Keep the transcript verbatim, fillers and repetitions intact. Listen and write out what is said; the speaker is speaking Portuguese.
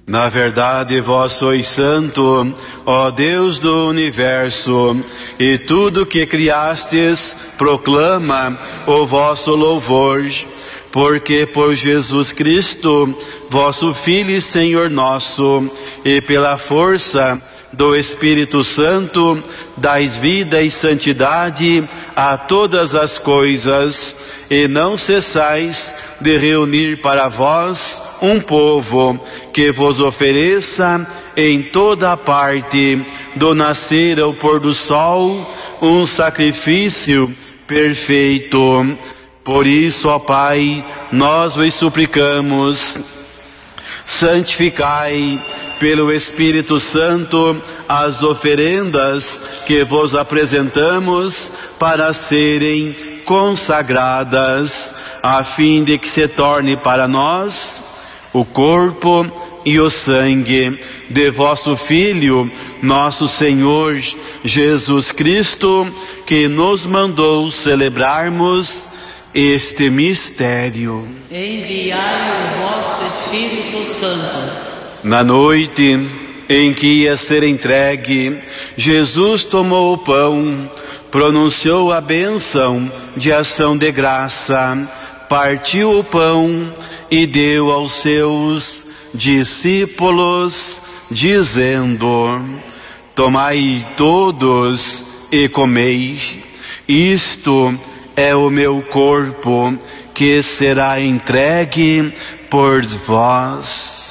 Na verdade, vós sois santo, ó Deus do universo, e tudo que criastes proclama o vosso louvor, porque por Jesus Cristo, vosso Filho e Senhor nosso, e pela força do Espírito Santo, dais vida e santidade a todas as coisas, e não cessais de reunir para vós um povo que vos ofereça em toda a parte, do nascer ao pôr do sol, um sacrifício perfeito. Por isso, ó Pai, nós vos suplicamos, santificai pelo Espírito Santo as oferendas que vos apresentamos para serem consagradas, a fim de que se torne para nós o corpo e o sangue de vosso Filho, nosso Senhor Jesus Cristo, que nos mandou celebrarmos este mistério. Enviai o vosso Espírito Santo. Na noite em que ia ser entregue, Jesus tomou o pão, pronunciou a bênção de ação de graça, partiu o pão e deu aos seus discípulos, dizendo: tomai todos e comei, isto é o meu corpo que será entregue por vós.